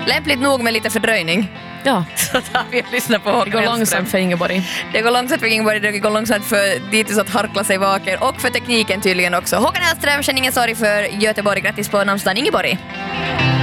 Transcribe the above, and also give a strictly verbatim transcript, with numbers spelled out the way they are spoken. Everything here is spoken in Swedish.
Lämpligt nog med lite fördröjning. Ja. Så tar vi och lyssnar på Håkan Det går Hellström. långsamt för Ingeborg. Det går långsamt för Ingeborg, det går långsamt för dittills att harkla sig vaken och för tekniken tydligen också. Håkan Hellström, känn ingen sorg för Göteborg. Grattis på namnsdagen Ingeborg.